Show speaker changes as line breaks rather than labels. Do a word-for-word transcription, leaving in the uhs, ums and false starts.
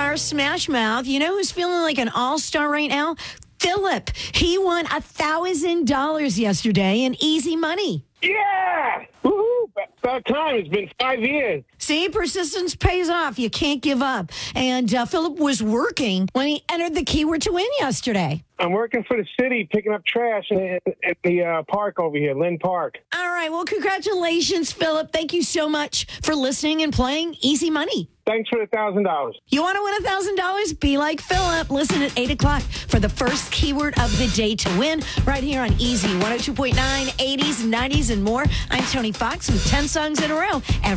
star Smash Mouth. You know who's feeling like an all-star right now? Philip. He won one thousand dollars yesterday in easy money.
Yeah! Woohoo! About time. It's been five years.
See, persistence pays off. You can't give up. And uh, Philip was working when he entered the keyword to win yesterday.
I'm working for the city, picking up trash at, at the uh, park over here, Lynn Park.
All right. Well, congratulations, Philip. Thank you so much for listening and playing Easy Money.
Thanks for the one thousand dollars.
You want to win one thousand dollars? Be like Philip. Listen at eight o'clock for the first keyword of the day to win right here on Easy one oh two point nine, eighties, nineties, and more. I'm Tony Fox with ten songs in a row every